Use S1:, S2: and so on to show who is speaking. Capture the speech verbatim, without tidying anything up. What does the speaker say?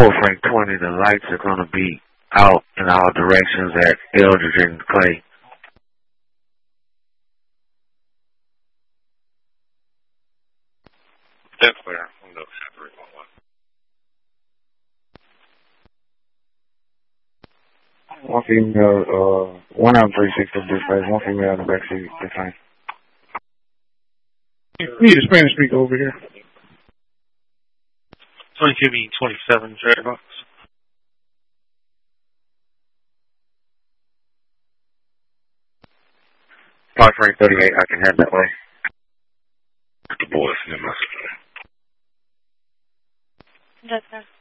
S1: Golf Rank twenty, the lights are going to be out in all directions at Eldridge and Clay.
S2: That's clear. Window three one
S3: one. One female, uh, one out of three six of dispatch, one female in the back seat, the same.
S4: We need a Spanish speaker over here.
S2: twenty-two B twenty-seven, Cherry Box.
S1: Golf Rank thirty-eight, I can head that way.
S2: The boys in the message.
S5: Jessica.